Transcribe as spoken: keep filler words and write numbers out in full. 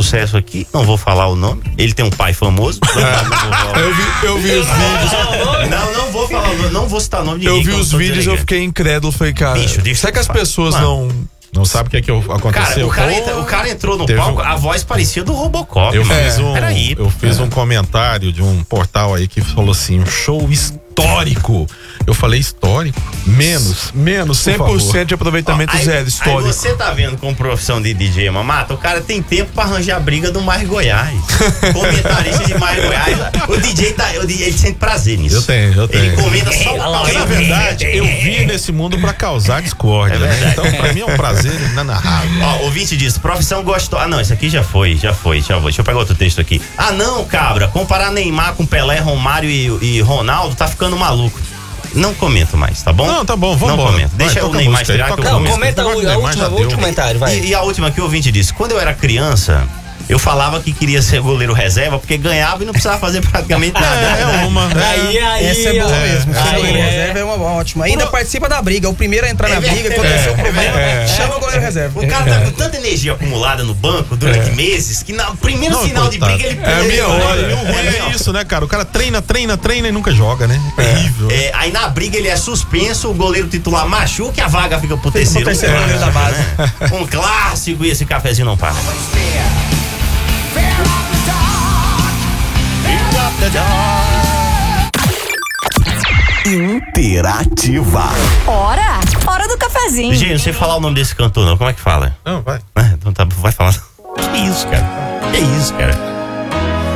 sucesso aqui, não vou falar o nome. Ele tem um pai famoso. É. eu, vi, eu vi os vídeos. Não, não vou falar, não vou citar o nome de ninguém. Eu vi os vídeos e eu fiquei incrédulo. Falei, cara, bicho, deixa será que as pessoas mano, não... Não sabe o que é que aconteceu? Cara, o cara, entra, o cara entrou no Teve palco, um... a voz parecia do Robocop. Eu mano. fiz, um, Peraí, eu fiz é. um comentário de um portal aí que falou assim, um show histórico. Eu falei histórico? Menos, menos, cem por cento de aproveitamento ó, aí, zero, histórico. Aí você tá vendo com profissão de D J Mamata, o cara tem tempo pra arranjar a briga do Mais Goiás. Comentarista de Mais Goiás. O D J tá, ele sente prazer nisso. Eu tenho, eu tenho. Ele comenta só o Porque, na verdade, eu vim nesse mundo pra causar discórdia, é né? Então, pra mim é um prazer inenarrável. Ó, ouvinte disso, profissão gostosa. Ah, não, isso aqui já foi, já foi, já foi. Deixa eu pegar outro texto aqui. Ah, não, cabra, comparar Neymar com Pelé, Romário e, e Ronaldo tá ficando maluco. Não comento mais, tá bom? Não, tá bom, vamos Não embora. comento. Deixa vai, o Neymar estrear que eu Não, comento. comenta o, a última, o último comentário, vai. E, e a última que o ouvinte disse, quando eu era criança, eu falava que queria ser goleiro reserva porque ganhava e não precisava fazer praticamente nada. É, é uma. É. Aí, aí, essa é boa é. mesmo. Ser goleiro é. reserva é uma ótima. Ainda Pro... participa da briga. O primeiro a entrar é, na briga, é, aconteceu é, o problema, é, chama o goleiro reserva. O cara tá com tanta energia acumulada no banco durante é. meses que no primeiro não, sinal coitado. de briga ele É a minha hora. É, é isso, né, cara? O cara treina, treina, treina e nunca joga, né? É terrível. É, aí na briga ele é suspenso, o goleiro titular machuca e a vaga fica pro terceiro. Pro terceiro goleiro da base. Né? Um clássico e esse cafezinho não para. Interativa. Hora! Hora do cafezinho. Gente, não sei falar o nome desse cantor não, como é que fala? Não, vai. Ah, então tá, vai falar. Que isso, cara? Que isso, cara?